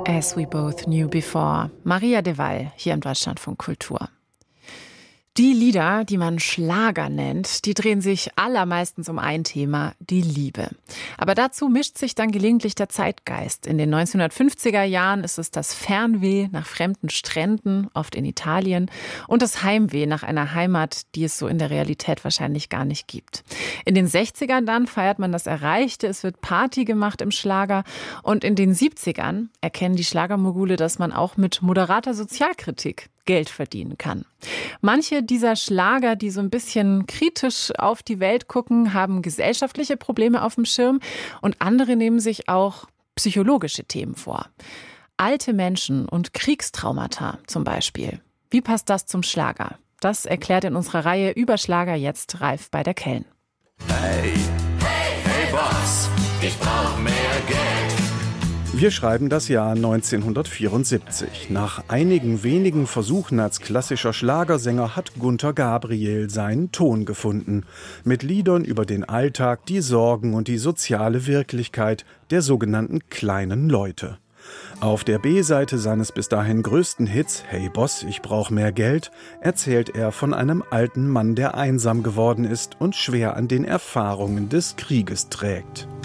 As we both knew before. Maria de Wall, hier im Deutschlandfunk Kultur. Die Lieder, die man Schlager nennt, die drehen sich allermeistens um ein Thema, die Liebe. Aber dazu mischt sich dann gelegentlich der Zeitgeist. In den 1950er Jahren ist es das Fernweh nach fremden Stränden, oft in Italien, und das Heimweh nach einer Heimat, die es so in der Realität wahrscheinlich gar nicht gibt. In den 60ern dann feiert man das Erreichte, es wird Party gemacht im Schlager. Und in den 70ern erkennen die Schlagermogule, dass man auch mit moderater Sozialkritik Geld verdienen kann. Manche dieser Schlager, die so ein bisschen kritisch auf die Welt gucken, haben gesellschaftliche Probleme auf dem Schirm und andere nehmen sich auch psychologische Themen vor. Alte Menschen und Kriegstraumata zum Beispiel. Wie passt das zum Schlager? Das erklärt in unserer Reihe über Schlager jetzt Ralf Beider-Kelln. Hey, hey, hey Boss, ich brauch mehr Geld. Wir schreiben das Jahr 1974. Nach einigen wenigen Versuchen als klassischer Schlagersänger hat Gunter Gabriel seinen Ton gefunden. Mit Liedern über den Alltag, die Sorgen und die soziale Wirklichkeit der sogenannten kleinen Leute. Auf der B-Seite seines bis dahin größten Hits »Hey Boss, ich brauch mehr Geld« erzählt er von einem alten Mann, der einsam geworden ist und schwer an den Erfahrungen des Krieges trägt.